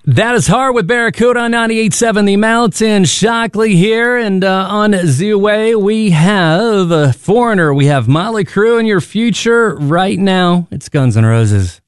That is Hard with Barracuda on 98.7 The Mountain. Shockley here, and on Z-Way we have Foreigner, we have Motley Crue in your future right now. It's Guns N' Roses.